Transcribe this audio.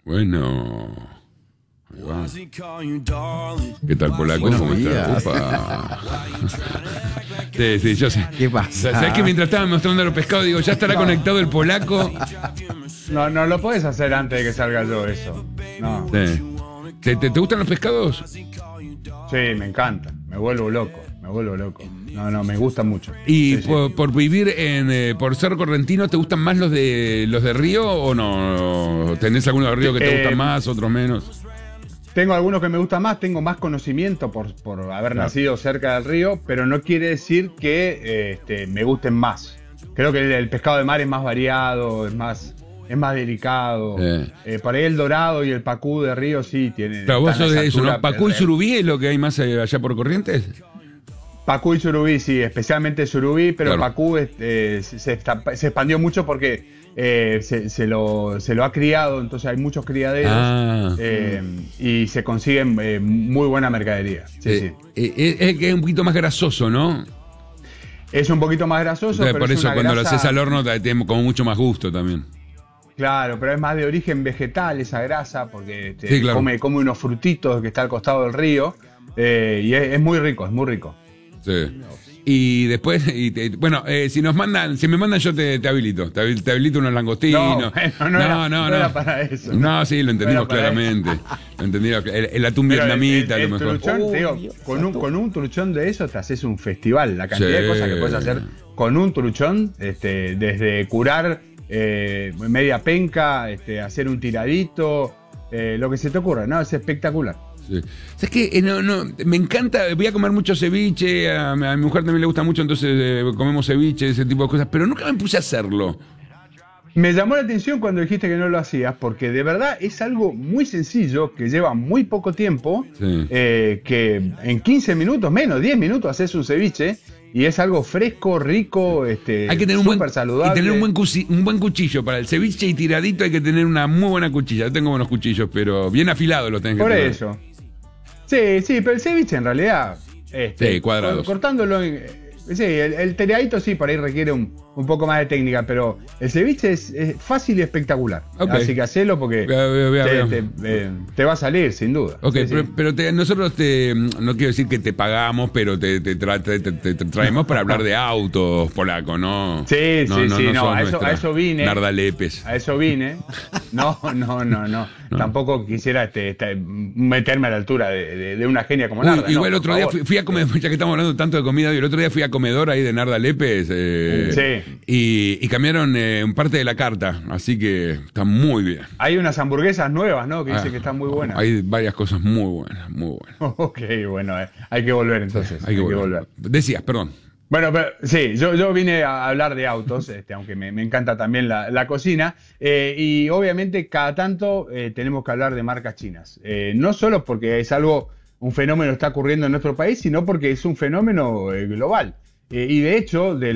Bueno. Ahí va. ¿Qué tal, Polaco? Buenos ¿Cómo días. estás? Opa. Sí, yo sé. ¿Qué pasa? ¿Sabés que mientras estaba mostrando los pescados, digo, ya estará conectado el Polaco? No, no lo puedes hacer antes de que salga yo eso. No. Sí. ¿Te gustan los pescados? Sí, me encanta. Me vuelvo loco. No, me gusta mucho. ¿Y Sí, sí. por vivir por Cerro Correntino, te gustan más los de río o no? ¿Tenés algunos de río que te gustan más, otros menos? Tengo algunos que me gustan más, tengo más conocimiento por haber nacido cerca del río, pero no quiere decir que me gusten más. Creo que el pescado de mar es más variado, es más delicado. Por ahí el dorado y el pacú de río sí tienen. Claro, vos sos de eso, ¿no? altura, ¿Pacú y surubí es lo que hay más allá por Corrientes? Pacú y surubí, sí, especialmente surubí, pero Claro. pacú se expandió mucho porque se lo ha criado, entonces hay muchos criaderos y se consiguen muy buena mercadería. Sí. Es el que es un poquito más grasoso, ¿no? Es un poquito más grasoso, pero Por es eso una cuando lo grasa, haces al horno tiene como mucho más gusto también. claro, pero es más de origen vegetal esa grasa, porque Sí, claro. come unos frutitos que está al costado del río, y es muy rico, Sí. Y después, si me mandan yo te habilito. Te habilito unos langostinos. No era para eso. No, sí, lo entendimos No era para claramente. Lo entendí. El atún Pero vietnamita, a lo el mejor. truchón, te digo, con un truchón de eso te haces un festival. La cantidad de cosas que puedes hacer con un truchón, desde curar media penca, hacer un tiradito, lo que se te ocurra, ¿no? Es espectacular. Sí. ¿Sabes qué? Me encanta, voy a comer mucho ceviche, a mi mujer también le gusta mucho, entonces comemos ceviche, ese tipo de cosas, pero nunca me puse a hacerlo. Me llamó la atención cuando dijiste que no lo hacías, porque de verdad es algo muy sencillo, que lleva muy poco tiempo, Sí. que en 15 minutos, menos, 10 minutos haces un ceviche, y es algo fresco, rico, Hay que tener súper saludable. y tener un buen cuchillo para el ceviche y tiradito, hay que tener una muy buena cuchilla. Yo tengo buenos cuchillos, pero bien afilados los tenés que Por tener. eso. Sí, pero el ceviche en realidad, Sí, cuadrados. cortándolo sí, el tiradito sí, por ahí requiere un poco más de técnica, pero el ceviche es fácil y espectacular. Ok. Así que hacelo porque Vea. te va a salir, sin duda. Ok, Sí, sí. pero nosotros no quiero decir que te pagamos, pero te traemos para hablar de autos, Polaco, ¿no? Sí, no, a eso vine. Narda Lepes. A eso vine. No. Tampoco quisiera meterme a la altura de una genia como Narda. Igual el no, otro por día favor. fui a comer, ya que estamos hablando tanto de comida, y el otro día fui a comedor ahí de Narda Lepes. Sí. Y cambiaron un parte de la carta, así que está muy bien. Hay unas hamburguesas nuevas, ¿no? Que dicen que están muy buenas. Hay varias cosas muy buenas, muy buenas. Ok, bueno, hay que volver entonces. Hay que volver. Decías, perdón. Bueno, pero sí, yo vine a hablar de autos, aunque me encanta también la cocina, y obviamente cada tanto tenemos que hablar de marcas chinas. No solo porque es un fenómeno que está ocurriendo en nuestro país, sino porque es un fenómeno global. Y de hecho,